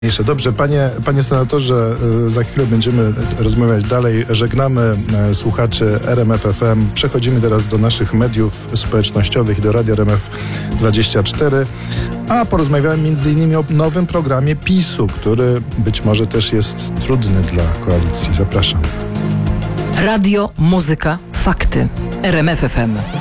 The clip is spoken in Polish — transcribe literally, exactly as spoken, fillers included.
Dobrze, panie, panie senatorze, za chwilę będziemy rozmawiać dalej. Żegnamy słuchaczy R M F F M. Przechodzimy teraz do naszych mediów społecznościowych i do Radia R M F dwadzieścia cztery. A porozmawiałem między innymi o nowym programie PiSu, który być może też jest trudny dla koalicji. Zapraszam. Radio, muzyka, fakty. R M F F M.